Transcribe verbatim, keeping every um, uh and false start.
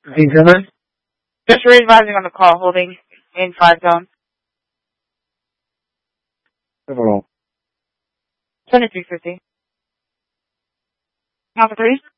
fifteen seven. Just re-advising on the call, holding in five zone. Several. twenty-three fifty. Alpha three.